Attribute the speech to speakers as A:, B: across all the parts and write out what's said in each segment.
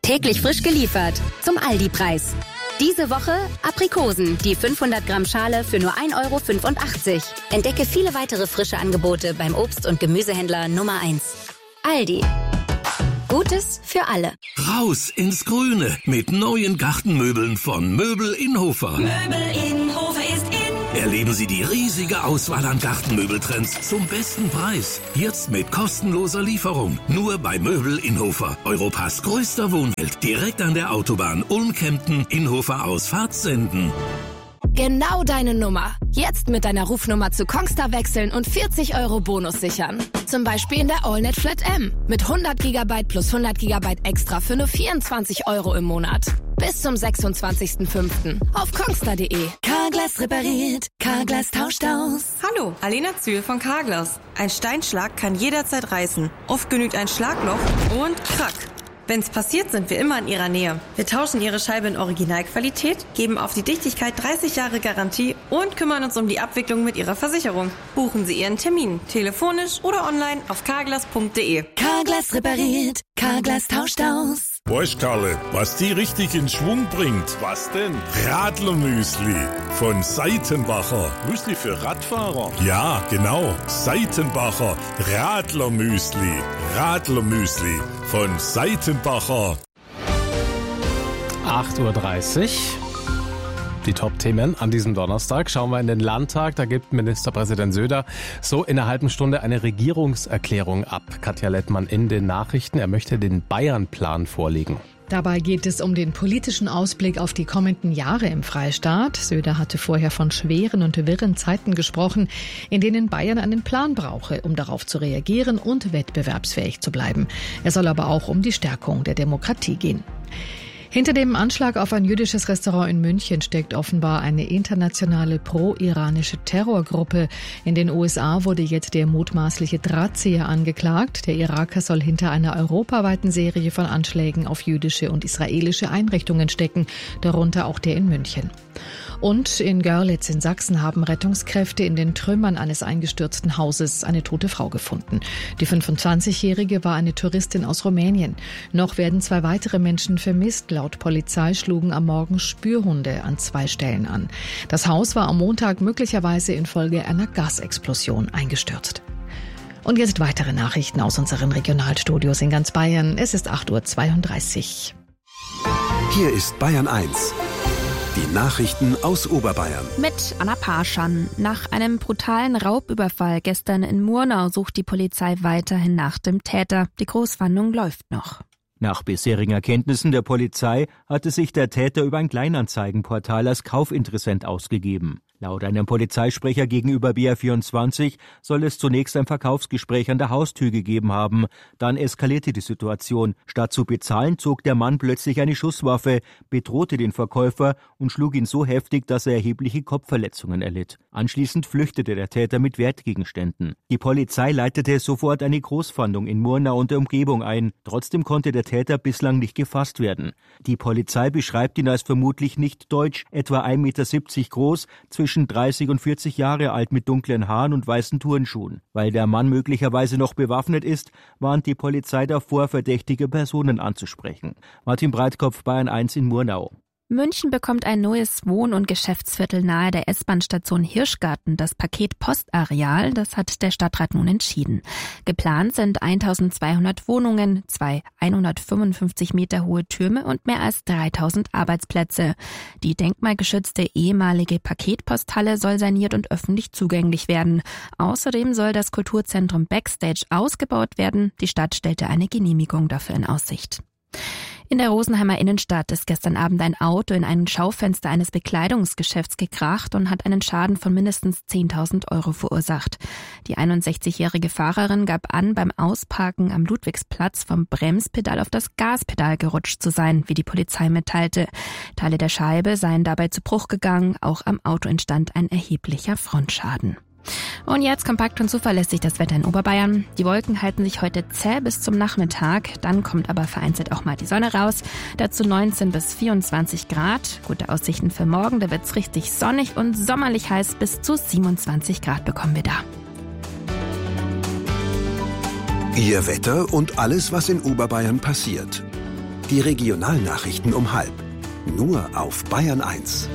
A: Täglich frisch geliefert zum Aldi-Preis. Diese Woche Aprikosen, die 500 Gramm Schale für nur 1,85 €. Entdecke viele weitere frische Angebote beim Obst- und Gemüsehändler Nummer 1. Aldi. Gutes für alle.
B: Raus ins Grüne mit neuen Gartenmöbeln von Möbel Inhofer.
C: Möbel Inhofer ist in.
B: Erleben Sie die riesige Auswahl an Gartenmöbeltrends zum besten Preis. Jetzt mit kostenloser Lieferung. Nur bei Möbel Inhofer. Europas größter Wohnheld. Direkt an der Autobahn Ulm-Kempten, Inhofer Ausfahrt Senden.
D: Genau deine Nummer. Jetzt mit deiner Rufnummer zu Kongstar wechseln und 40 € Bonus sichern. Zum Beispiel in der AllNet Flat M. Mit 100 GB plus 100 GB extra für nur 24 € im Monat. Bis zum 26.05. auf kongstar.de. Carglass repariert, Carglass tauscht aus.
E: Hallo, Alena Zühl von Carglass. Ein Steinschlag kann jederzeit reißen. Oft genügt ein Schlagloch und krack. Wenn's passiert, sind wir immer in Ihrer Nähe. Wir tauschen Ihre Scheibe in Originalqualität, geben auf die Dichtigkeit 30 Jahre Garantie und kümmern uns um die Abwicklung mit Ihrer Versicherung. Buchen Sie Ihren Termin, telefonisch oder online auf carglass.de.
D: Carglass repariert, Carglass tauscht aus.
F: Weißt Karle, was die richtig in Schwung bringt?
G: Was denn?
F: Radlermüsli von Seitenbacher.
G: Müsli für Radfahrer?
F: Ja, genau. Seitenbacher Radlermüsli. Radlermüsli von Seitenbacher.
H: 8:30 Uhr. Die Top-Themen an diesem Donnerstag. Schauen wir in den Landtag. Da gibt Ministerpräsident Söder so in einer halben Stunde eine Regierungserklärung ab. Katja Lettmann in den Nachrichten. Er möchte den Bayern-Plan vorlegen.
I: Dabei geht es um den politischen Ausblick auf die kommenden Jahre im Freistaat. Söder hatte vorher von schweren und wirren Zeiten gesprochen, in denen Bayern einen Plan brauche, um darauf zu reagieren und wettbewerbsfähig zu bleiben. Es soll aber auch um die Stärkung der Demokratie gehen. Hinter dem Anschlag auf ein jüdisches Restaurant in München steckt offenbar eine internationale pro-iranische Terrorgruppe. In den USA wurde jetzt der mutmaßliche Drahtzieher angeklagt. Der Iraker soll hinter einer europaweiten Serie von Anschlägen auf jüdische und israelische Einrichtungen stecken, darunter auch der in München. Und in Görlitz in Sachsen haben Rettungskräfte in den Trümmern eines eingestürzten Hauses eine tote Frau gefunden. Die 25-Jährige war eine Touristin aus Rumänien. Noch werden 2 weitere Menschen vermisst. Laut Polizei schlugen am Morgen Spürhunde an 2 Stellen an. Das Haus war am Montag möglicherweise infolge einer Gasexplosion eingestürzt. Und jetzt weitere Nachrichten aus unseren Regionalstudios in ganz Bayern. Es ist 8:32 Uhr.
J: Hier ist Bayern 1. Die Nachrichten aus Oberbayern.
K: Mit Anna Parschan. Nach einem brutalen Raubüberfall gestern in Murnau sucht die Polizei weiterhin nach dem Täter. Die Großfahndung läuft noch.
L: Nach bisherigen Erkenntnissen der Polizei hatte sich der Täter über ein Kleinanzeigenportal als Kaufinteressent ausgegeben. Laut einem Polizeisprecher gegenüber BR24 soll es zunächst ein Verkaufsgespräch an der Haustür gegeben haben. Dann eskalierte die Situation. Statt zu bezahlen, zog der Mann plötzlich eine Schusswaffe, bedrohte den Verkäufer und schlug ihn so heftig, dass er erhebliche Kopfverletzungen erlitt. Anschließend flüchtete der Täter mit Wertgegenständen. Die Polizei leitete sofort eine Großfahndung in Murnau und der Umgebung ein. Trotzdem konnte der Täter bislang nicht gefasst werden. Die Polizei beschreibt ihn als vermutlich nicht deutsch, etwa 1,70 Meter groß, zwischen 30 und 40 Jahre alt mit dunklen Haaren und weißen Turnschuhen. Weil der Mann möglicherweise noch bewaffnet ist, warnt die Polizei davor, verdächtige Personen anzusprechen. Martin Breitkopf, Bayern 1 in Murnau.
K: München bekommt ein neues Wohn- und Geschäftsviertel nahe der S-Bahn-Station Hirschgarten, das Paket Postareal. Das hat der Stadtrat nun entschieden. Geplant sind 1200 Wohnungen, 2 155 Meter hohe Türme und mehr als 3000 Arbeitsplätze. Die denkmalgeschützte ehemalige Paketposthalle soll saniert und öffentlich zugänglich werden. Außerdem soll das Kulturzentrum Backstage ausgebaut werden. Die Stadt stellte eine Genehmigung dafür in Aussicht. In der Rosenheimer Innenstadt ist gestern Abend ein Auto in ein Schaufenster eines Bekleidungsgeschäfts gekracht und hat einen Schaden von mindestens 10.000 € verursacht. Die 61-jährige Fahrerin gab an, beim Ausparken am Ludwigsplatz vom Bremspedal auf das Gaspedal gerutscht zu sein, wie die Polizei mitteilte. Teile der Scheibe seien dabei zu Bruch gegangen, auch am Auto entstand ein erheblicher Frontschaden. Und jetzt kompakt und zuverlässig das Wetter in Oberbayern. Die Wolken halten sich heute zäh bis zum Nachmittag. Dann kommt aber vereinzelt auch mal die Sonne raus. Dazu 19 bis 24 Grad. Gute Aussichten für morgen. Da wird's richtig sonnig und sommerlich heiß. Bis zu 27 Grad bekommen wir da.
J: Ihr Wetter und alles, was in Oberbayern passiert. Die Regionalnachrichten um 12:30. Nur auf Bayern 1.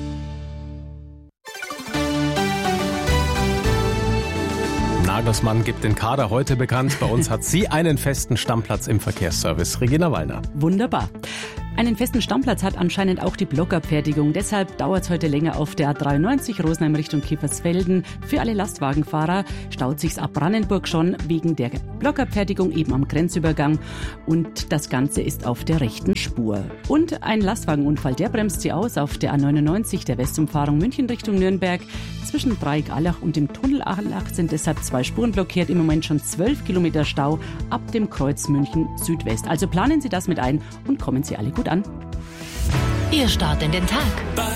H: Nagelsmann gibt den Kader heute bekannt. Bei uns hat sie einen festen Stammplatz im Verkehrsservice. Regina Wallner.
G: Wunderbar. Einen festen Stammplatz hat anscheinend auch die Blockabfertigung. Deshalb dauert es heute länger auf der A93 Rosenheim Richtung Kiefersfelden. Für alle Lastwagenfahrer staut sich's ab Brandenburg schon wegen der Blockabfertigung eben am Grenzübergang. Und das Ganze ist auf der rechten Spur. Und ein Lastwagenunfall, der bremst sie aus auf der A99 der Westumfahrung München Richtung Nürnberg. Zwischen Dreieck-Allach und dem Tunnel Allach sind deshalb 2 Spuren blockiert. Im Moment schon 12 Kilometer Stau ab dem Kreuz München Südwest. Also planen Sie das mit ein und kommen Sie alle gut an.
M: Ihr Start in den Tag.
N: Bayern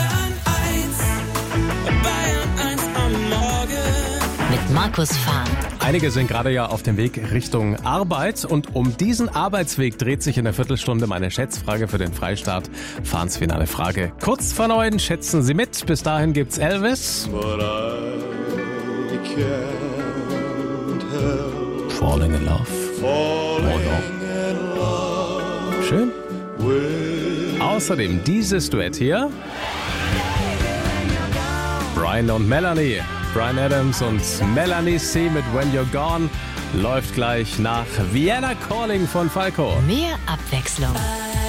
N: 1 am Morgen.
M: Mit Markus Fahn.
H: Einige sind gerade ja auf dem Weg Richtung Arbeit und um diesen Arbeitsweg dreht sich in der Viertelstunde meine Schätzfrage für den Freistaat. Fahns finale Frage. Kurz vor 9 schätzen Sie mit. Bis dahin gibt's Elvis. Falling in Love. Schön. Außerdem dieses Duett hier. Brian und Melanie. Bryan Adams und Melanie C. mit When You're Gone läuft gleich nach Vienna Calling von Falco.
M: Mehr Abwechslung.